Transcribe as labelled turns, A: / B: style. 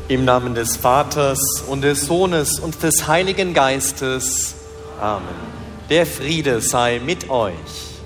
A: Im Namen des Vaters und des Sohnes und des Heiligen Geistes. Amen. Der Friede sei mit euch.